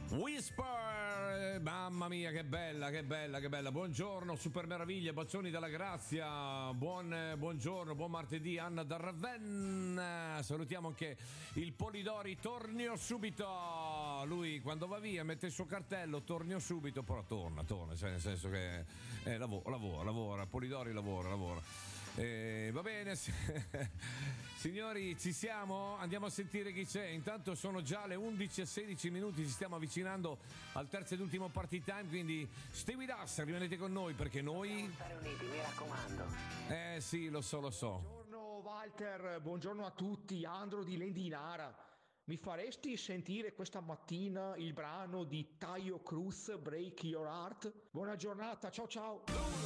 Whisper, mamma mia, che bella, che bella, che bella. Buongiorno, super meraviglia, bacioni dalla grazia. Buongiorno, buon martedì, Anna da Ravenna. Salutiamo anche il Polidori, tornio subito. Lui quando va via mette il suo cartello, tornio subito, però torna, cioè nel senso che lavora, Polidori lavora. Va bene, signori, ci siamo? Andiamo a sentire chi c'è. Intanto sono già le 11:16 minuti, ci stiamo avvicinando al terzo ed ultimo party time, quindi stay with us, rimanete con noi perché noi... Dobbiamo stare uniti, mi raccomando. Sì, lo so. Buongiorno Walter, buongiorno a tutti, Andro di Lendinara. Mi faresti sentire questa mattina il brano di Taio Cruz, Break Your Heart? Buona giornata, ciao ciao!